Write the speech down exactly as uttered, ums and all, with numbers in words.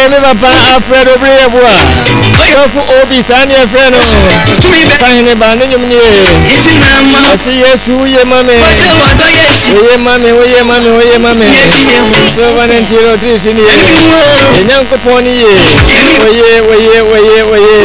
me papa Alfred Obreyebua. So for Obi Sani friend. Sahine ba no nyum nie. Asi Yesu ye mame. Oye mame, oye mame, oye mame. So vanentiro trisini. Enyankopon ye. Oye, oye, oye, oye.